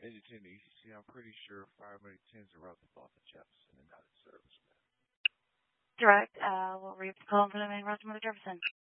10 ECC. I'm pretty sure 510s are Roosevelt and Jefferson and not in service, man. Direct, we'll read the call for the main Roosevelt Jefferson.